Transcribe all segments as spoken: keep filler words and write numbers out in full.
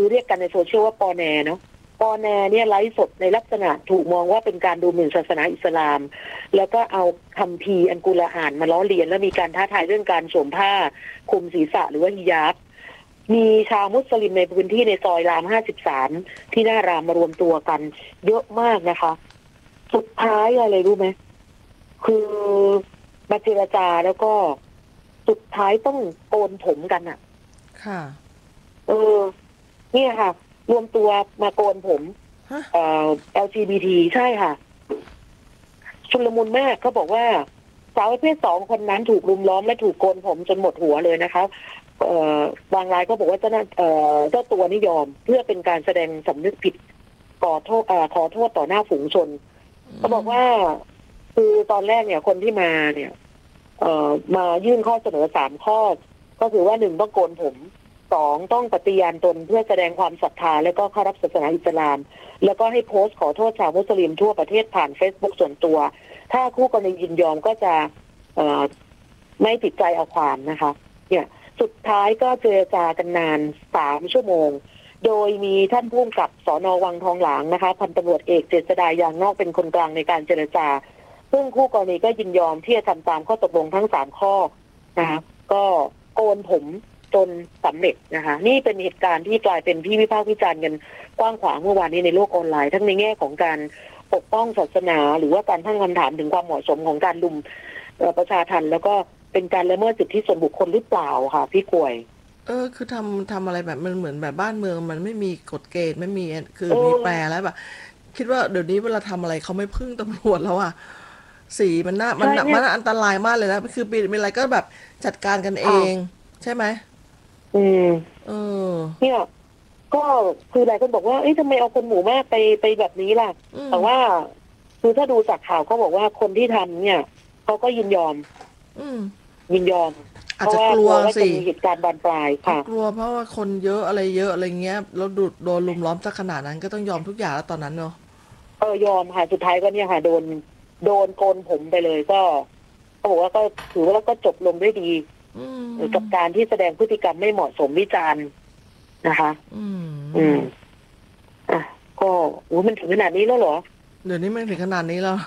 คือเรียกกันในโซเชียลว่าปอแนเนาะปอแนเนี่ยไลฟ์สดในลักษณะถูกมองว่าเป็นการดูหมิ่นศาสนาอิสลามแล้วก็เอาคัมภีร์อันกุรอานมาล้อเลียนแล้วมีการท้าทายเรื่องการสวมผ้าคลุมศีรษะหรือว่าฮิญาบมีชาวมุสลิมในพื้นที่ในซอยรามห้าสิบสามที่หน้ารามมารวมตัวกันเยอะมากนะคะสุดท้ายอะไรรู้ไหมคือมาเจรจาแล้วก็สุดท้ายต้องโกนผมกันอ่ะค่ะเออเนี่ยค่ะรวมตัวมาโกนผมเอ่อ แอล จี บี ที ใช่ค่ะชุลมุนมากเขาบอกว่าสาวประเภทสองคนนั้นถูกรุมล้อมและถูกโกนผมจนหมดหัวเลยนะคะเอ่อบางรายก็บอกว่าเจ้าเอ่อเจ้าตัวนิยอมเพื่อเป็นการแสดงสำนึกผิดขอโทษเอ่อขอโทษต่อหน้าฝูงชนเขาบอกว่าคือตอนแรกเนี่ยคนที่มาเนี่ยเอ่อมายื่นข้อเสนอสามข้อก็คือว่าหนึ่งต้องโกนผมสองต้องปฏิญาณตนเพื่อแสดงความศรัทธาและก็เข้ารับศาสนาอิสลามแล้วก็ให้โพสต์ขอโทษชาวมุสลิมทั่วประเทศผ่าน Facebook ส่วนตัวถ้าคู่กรณียินยอมก็จะเอ่อไม่ติดใจเอาความนะคะเนี่ยสุดท้ายก็เจรจากันนานสามชั่วโมงโดยมีท่านผู้กำกับสน.วังทองหลางนะคะพันตำรวจเอกเจษฎายางนอกเป็นคนกลางในการเจรจาซึ่งคู่กรณีก็ยินยอมที่จะทำตามข้อตกลงทั้งสามข้อนะคะก็โกนผมจนสำเร็จนะคะนี่เป็นเหตุการณ์ที่กลายเป็นที่วิพากษ์วิจารณ์กันกว้างขวางเมื่อวานนี้ในโลกออนไลน์ทั้งในแง่ของการปกป้องศาสนาหรือว่าการตั้งคำถามถึงความเหมาะสมของการลุมประชาทัณฑ์แล้วก็เป็นการละเมิดสิทธิส่วนบุคคลหรือเปล่าค่ะพี่กวยเออคือทำทำอะไรแบบมันเหมือนแบบบ้านเมืองมันไม่มีกฎเกณฑ์ไม่มีคือมีแปรแล้วแบบคิดว่าเดี๋ยวนี้เวลาทำอะไรเขาไม่พึ่งตำรวจแล้วอ่ะสีมันน่ามันมันอันตรายมากเลยนะคือมีอะไรก็แบบจัดการกันเองใช่ไหมอืมเออเนี่ยก็คือหลายคนบอกว่าเอ้ยทำไมเอาคนหมู่มากไปไปแบบนี้ล่ะแต่ว่าคือถ้าดูจากข่าวเขาบอกว่าคนที่ทำเนี่ยเขาก็ยินยอมอืมยินยอมอาจจะกลัวสิเหตุการณ์บานปลายค่ะกลัวเพราะว่าคนเยอะอะไรเยอะอะไรเงี้ยแล้วดูโดนลุมล้อมซะขนาดนั้นก็ต้องยอมทุกอย่างแล้วตอนนั้นเนาะเออยอมค่ะสุดท้ายก็เนี่ยค่ะโดนโดนโกนผมไปเลยก็เขาบอกว่าก็ถือว่าก็จบลงด้วยดีกับการที่แสดงพฤติกรรมไม่เหมาะสมวิจารณ์นะคะอืมอืมอ่ะก็โอ้มันถึงขนาดนี้แล้วเหรอเดี๋ยวนี้มันถึงขนาดนี้แล้ว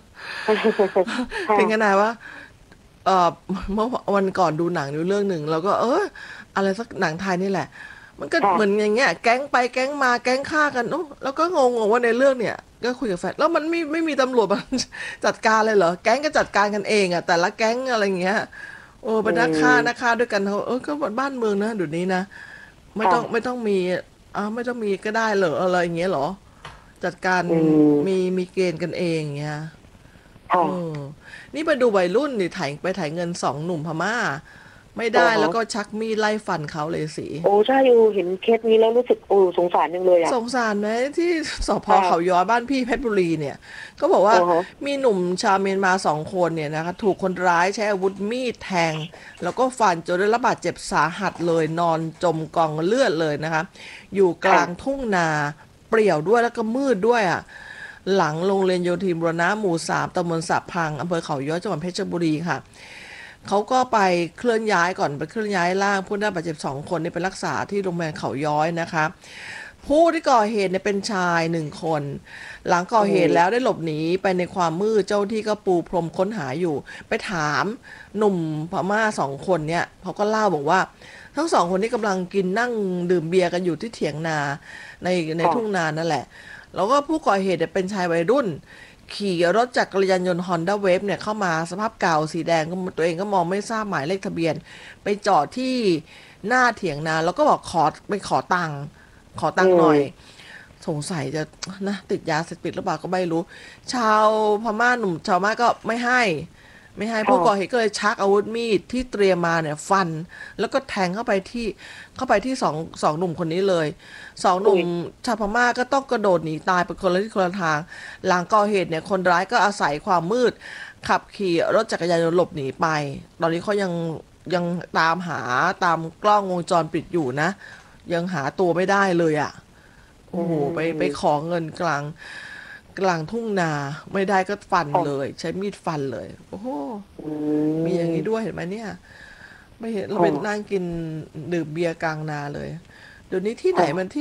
ถึงขนาดว่าเอ่อเมื่อวันก่อนดูหนังดูเรื่องหนึ่งแล้วก็เอออะไรสักหนังไทยนี่แหละมันก็เหมือนอย่างเงี้ยแก๊งไปแก๊งมาแก๊งฆ่ากันแล้วก็งงว่าในเรื่องเนี่ยก็คุยกับแฟนแล้วมันไม่ไม่มีตำรวจมาจัดการเลยเหรอแก๊งก็จัดการกันเองอ่ะแต่ละแก๊งอะไรเงี้ยโอ้เป็นนักฆ่านักฆ่าด้วยกันเขาเออก็บ้านเมืองนะเดี๋ยวนี้นะไม่ต้องไม่ต้องมีอ้าวไม่ต้องมีก็ได้เหรออะไรอย่างเงี้ยเหรอจัดการมีมีเกณฑ์กันเองเงี้ยโอ้นี่ไปดูวัยรุ่นนี่ถ่ายไปถ่ายเงินสองหนุ่มพม่าไม่ได้แล้วก็ชักมีดไล่ฟันเขาเลยสิโอ้ใช่อยู่เห็นเคสนี้แล้วรู้สึกโอ้สงสารจังเลยอะสงสารไหมที่สพเขาย้อยบ้านพี่เพชรบุรีเนี่ยก็บอกว่ามีหนุ่มชาวเมียนมาสองคนเนี่ยนะคะถูกคนร้ายใช้อาวุธมีดแทงแล้วก็ฟันจนได้รับบาดเจ็บสาหัสเลยนอนจมกองเลือดเลยนะคะอยู่กลางทุ่งนาเปรี่ยวด้วยแล้วก็มืดด้วยอ่ะหลังโรงเรียนโยธินบูรณะหมู่สามตำบลสะพังอำเภอเขาย้อยจังหวัดเพชรบุรีค่ะเขาก็ไปเคลื่อนย้ายก่อนไปเคลื่อนย้ายร่างผู้ได้รับบาดเจ็บสองคนนี่ไปรักษาที่โรงพยาบาลเขาย้อยนะคะผู้ที่ก่อเหตุเนี่ยเป็นชายหนึ่งคนหลังก่อเหตุแล้วได้หลบหนีไปในความมืดเจ้าที่ก็ปูพรมค้นหาอยู่ไปถามหนุ่มพม่าสองคนเนี่ยเขาก็เล่าบอกว่าทั้งสองคนนี้กำลังกินนั่งดื่มเบียร์กันอยู่ที่เถียงนาในในทุ่งนานั่นแหละแล้วก็ผู้ก่อเหตุเป็นชายวัยรุ่นขี่รถจักรยานยนต์ Honda Wave เนี่ยเข้ามาสภาพเก่าสีแดงก็ตัวเองก็มองไม่ทราบหมายเลขทะเบียนไปจอดที่หน้าเถียงนาแล้วก็บอกขอไปขอตังค์ขอตังค์หน่อยสงสัยจะนะติดยาเสพติดหรือเปล่าก็ไม่รู้ชาวพม่าหนุ่มชาวพม่าก็ไม่ให้ไม่ให้ผู้ก่อเหตุก็เลยชักอาวุธมีดที่เตรียมมาเนี่ยฟันแล้วก็แทงเข้าไปที่เข้าไปที่สองสองหนุ่มคนนี้เลยสองหนุ่มชาวพม่าก็ต้องกระโดดหนีตายไปคนละที่คนละทางหลังก่อเหตุเนี่ยคนร้ายก็อาศัยความมืดขับขี่รถจักรยานยนต์หลบหนีไปตอนนี้เขายังยังตามหาตามกล้องวงจรปิดอยู่นะยังหาตัวไม่ได้เลยอ่ะโอ้โหไปไปขอเงินกลางกลางทุ่งนาไม่ได้ก็ฟันเลยใช้มีดฟันเลยโอ้โหมีอย่างนี้ด้วยเห็นไหมเนี่ยไม่เห็นเราเป็นนั่งกินดื่มเบียร์กลางนาเลยเดี๋ยวนี้ที่ไหนมันที่